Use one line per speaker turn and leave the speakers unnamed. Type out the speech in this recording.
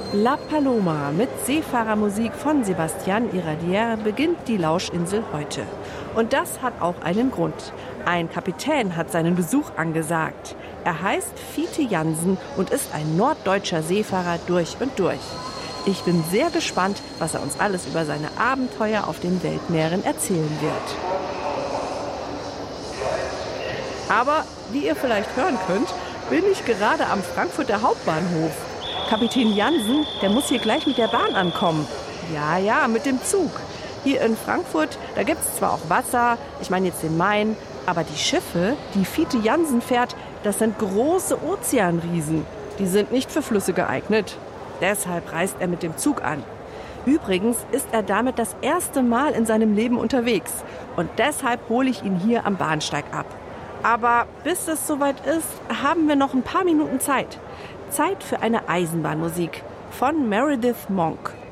La Paloma mit Seefahrermusik von Sebastián Iradier beginnt die Lauschinsel heute. Und das hat auch einen Grund. Ein Kapitän hat seinen Besuch angesagt. Er heißt Fiete Jansen und ist ein norddeutscher Seefahrer durch und durch. Ich bin sehr gespannt, was er uns alles über seine Abenteuer auf den Weltmeeren erzählen wird. Aber wie ihr vielleicht hören könnt, bin ich gerade am Frankfurter Hauptbahnhof. Kapitän Jansen, der muss hier gleich mit der Bahn ankommen. Ja, mit dem Zug. Hier in Frankfurt, da gibt es zwar auch Wasser, ich meine jetzt den Main, aber die Schiffe, die Fiete Jansen fährt, das sind große Ozeanriesen. Die sind nicht für Flüsse geeignet. Deshalb reist er mit dem Zug an. Übrigens ist er damit das erste Mal in seinem Leben unterwegs. Und deshalb hole ich ihn hier am Bahnsteig ab. Aber bis es soweit ist, haben wir noch ein paar Minuten Zeit. Zeit für eine Eisenbahnmusik von Meredith Monk.